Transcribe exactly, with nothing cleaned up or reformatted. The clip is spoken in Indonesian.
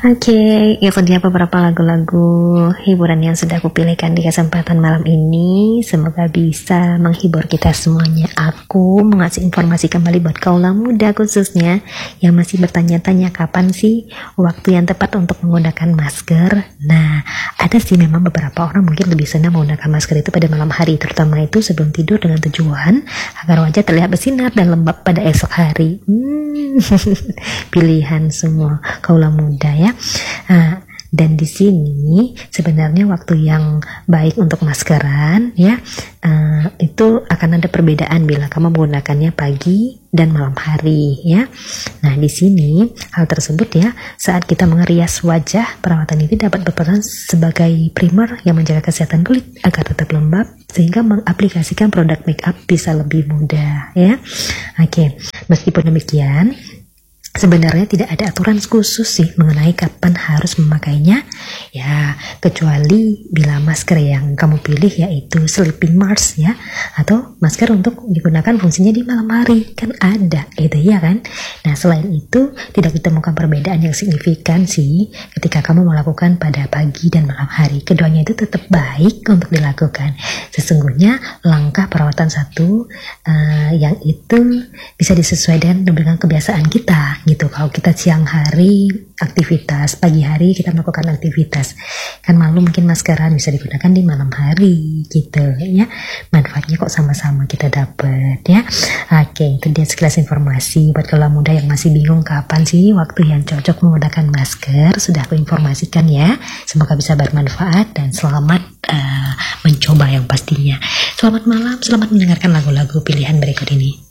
Oke, itu dia beberapa lagu-lagu hiburan yang sudah aku pilihkan di kesempatan malam ini. Semoga bisa menghibur kita semuanya. Aku mengasih informasi kembali buat kaula muda khususnya yang masih bertanya-tanya kapan sih waktu yang tepat untuk menggunakan masker. Nah, ada sih memang beberapa orang mungkin lebih senang menggunakan masker itu pada malam hari, terutama itu sebelum tidur dengan tujuan agar wajah terlihat bersinar dan lembab pada esok hari. Hmm, pilihan semua kaula muda ya. Nah, dan di sini sebenarnya waktu yang baik untuk maskeran ya uh, itu akan ada perbedaan bila kamu menggunakannya pagi dan malam hari ya. Nah, di sini hal tersebut ya, saat kita mengerias wajah, perawatan ini dapat berperan sebagai primer yang menjaga kesehatan kulit agar tetap lembab sehingga mengaplikasikan produk make up bisa lebih mudah ya. Oke, meskipun demikian sebenarnya tidak ada aturan khusus sih mengenai kapan harus memakainya ya, kecuali bila masker yang kamu pilih yaitu sleeping mask ya, atau masker untuk digunakan fungsinya di malam hari, kan ada gitu ya kan. Nah, selain itu tidak ditemukan perbedaan yang signifikan sih ketika kamu melakukan pada pagi dan malam hari. Keduanya itu tetap baik untuk dilakukan. Sesungguhnya langkah perawatan satu uh, yang itu bisa disesuaikan dengan kebiasaan kita gitu. Kalau kita siang hari aktivitas, pagi hari kita melakukan aktivitas, kan malu mungkin maskeran bisa digunakan di malam hari gitu ya. Manfaatnya kok sama-sama kita dapat ya. Oke, itu dia sekilas informasi buat kaula muda yang masih bingung kapan sih waktu yang cocok menggunakan masker. Sudah aku informasikan ya. Semoga bisa bermanfaat dan selamat uh, mencoba yang pastinya. Selamat malam, selamat mendengarkan lagu-lagu pilihan berikut ini.